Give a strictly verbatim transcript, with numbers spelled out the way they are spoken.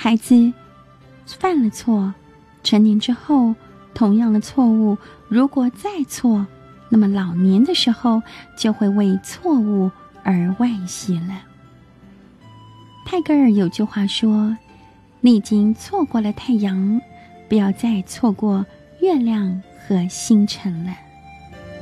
孩子犯了错，成年之后同样的错误如果再错，那么老年的时候就会为错误而惋惜了。泰戈尔有句话说，你已经错过了太阳，不要再错过月亮和星辰了。